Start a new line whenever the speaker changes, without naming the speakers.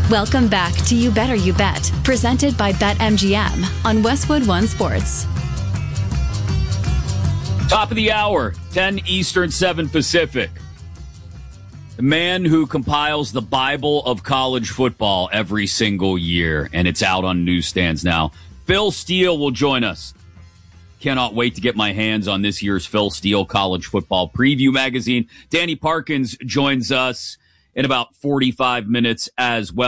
Welcome back to You Better You Bet, presented by BetMGM on Westwood One Sports.
Top of the hour, 10 Eastern, 7 Pacific. The man who compiles the Bible of college football every single year, and it's out on newsstands now. Phil Steele will join us. Cannot wait to get my hands on this year's Phil Steele College Football Preview magazine. Danny Parkins joins us in about 45 minutes as well.